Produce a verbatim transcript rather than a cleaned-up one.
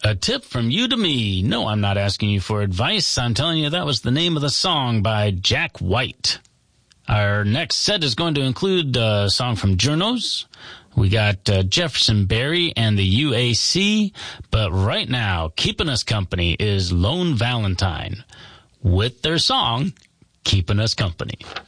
A tip from you to me. No, I'm not asking you for advice. I'm telling you that was the name of the song by Jack White. Our next set is going to include a song from Journos. We got uh, Jefferson Barry and the U A C. But right now, keeping us company is Lone Valentine with their song, Keeping Us Company.